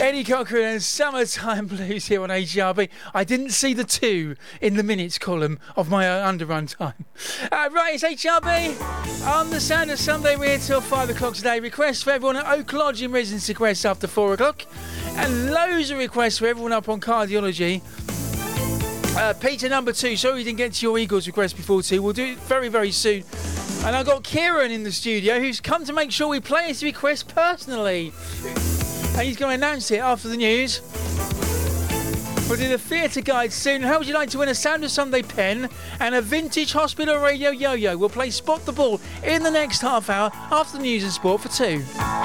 Eddie Cochran and Summertime Blues here on HRB. I didn't see the 2 in the minutes column of my underrun time. Right, it's HRB. On the Sound of Sunday, we're here till 5 o'clock today. Requests for everyone at Oak Lodge in Residence requests after 4 o'clock. And loads of requests for everyone up on Cardiology. Peter number 2, sorry we didn't get to your Eagles request before 2. We'll do it very, very soon. And I've got Kieran in the studio who's come to make sure we play his request personally. And he's going to announce it after the news. We'll do the theatre guide soon. How would you like to win a Sound of Sunday pen and a vintage Hospital Radio yo-yo? We'll play Spot the Ball in the next half hour after the news and sport for 2.